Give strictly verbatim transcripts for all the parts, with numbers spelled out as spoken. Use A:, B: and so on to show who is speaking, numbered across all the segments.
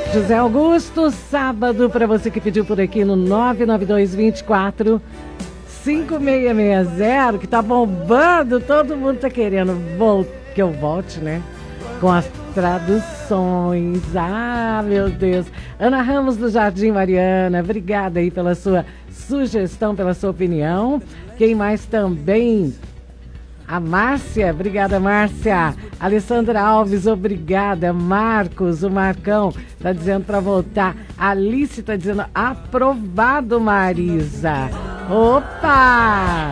A: José Augusto, sábado, para você que pediu por aqui no nove nove dois, vinte e quatro, cinco seis seis zero, que tá bombando, todo mundo tá querendo vol- que eu volte, né? Com as traduções. Ah, meu Deus. Ana Ramos do Jardim Mariana, obrigada aí pela sua sugestão, pela sua opinião. Quem mais também? A Márcia, obrigada, Márcia. Alessandra Alves, obrigada. Marcos, o Marcão, tá dizendo para voltar. Alice tá dizendo aprovado, Marisa. Opa!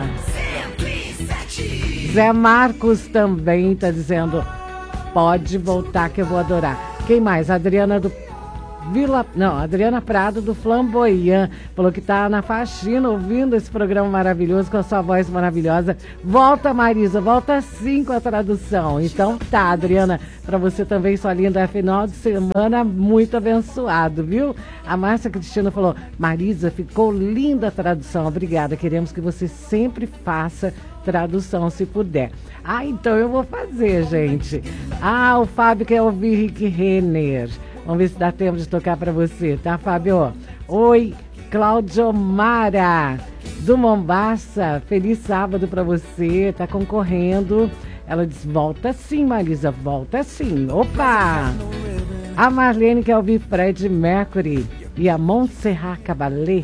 A: Zé Marcos também tá dizendo pode voltar que eu vou adorar. Quem mais? Adriana do Vila... Não, Adriana Prado do Flamboyant. Falou que tá na faxina ouvindo esse programa maravilhoso com a sua voz maravilhosa. Volta, Marisa, volta sim com a tradução. Então tá, Adriana, pra você também, sua linda, final de semana muito abençoado, viu? A Márcia Cristina falou, Marisa, ficou linda a tradução. Obrigada, queremos que você sempre faça tradução, se puder. Ah, então eu vou fazer, gente. Ah, o Fábio quer ouvir Rick Renner. Vamos ver se dá tempo de tocar para você, tá, Fábio? Oi, Cláudio Mara, do Mombaça. Feliz sábado para você, tá concorrendo. Ela diz, volta sim, Marisa, volta sim. Opa! A Marlene quer ouvir Fred Mercury e a Montserrat Caballé.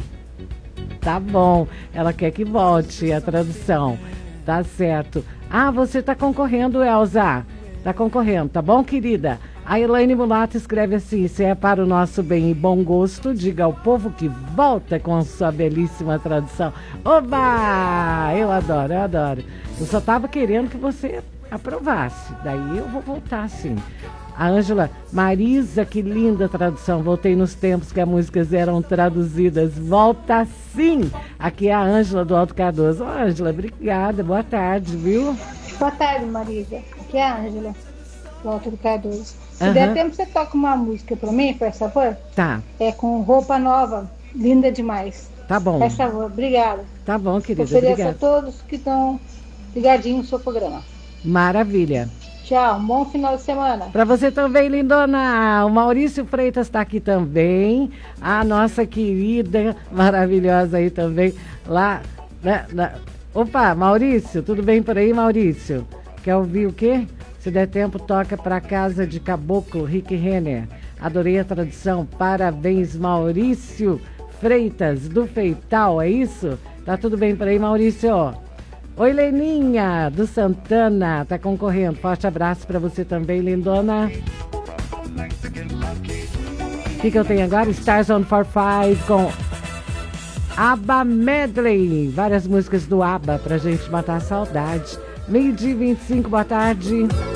A: Tá bom, ela quer que volte a tradução. Tá certo. Ah, você tá concorrendo, Elza. Tá concorrendo, tá bom, querida? A Elaine Mulato escreve assim, se é para o nosso bem e bom gosto, diga ao povo que volta com a sua belíssima tradução. Oba! Eu adoro, eu adoro. Eu só tava querendo que você aprovasse, daí eu vou voltar sim. A Ângela, Marisa, que linda tradução, voltei nos tempos que as músicas eram traduzidas, volta sim. Aqui é a Ângela do Alto Cardoso. Ô, Ângela, obrigada, boa tarde, viu?
B: Boa tarde, Marisa. Aqui é a Ângela do Alto Cardoso. Se
A: Uhum.
B: der tempo, você toca uma música pra mim, por favor?
A: Tá.
B: É com Roupa Nova, linda demais.
A: Tá bom.
B: Por favor, obrigada.
A: Tá bom, querida,
B: Ofereço
A: obrigada.
B: a todos que estão ligadinhos no seu programa.
A: Maravilha.
B: Tchau, um bom final de semana.
A: Para você também, lindona. O Maurício Freitas está aqui também. A nossa querida, maravilhosa aí também. Lá, né, na... Opa, Maurício, tudo bem por aí, Maurício? Quer ouvir o quê? Se der tempo, toca para Casa de Caboclo, Rick Renner. Adorei a tradução. Parabéns, Maurício Freitas, do Feital, é isso? Tá tudo bem por aí, Maurício? Oi, Leninha, do Santana, tá concorrendo. Forte abraço para você também, lindona. O que, que eu tenho agora? Stars on four five com ABBA Medley. Várias músicas do ABBA pra gente matar a saudade. Meio-dia e vinte e cinco, boa tarde.